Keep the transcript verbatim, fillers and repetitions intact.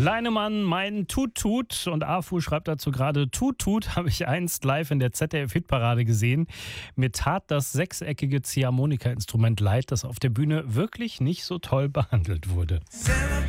Leinemann, mein Tut-Tut. Und Afu schreibt dazu gerade, Tut-Tut habe ich einst live in der Z D F-Hitparade gesehen. Mir tat das sechseckige Ziehharmonika-Instrument leid, das auf der Bühne wirklich nicht so toll behandelt wurde.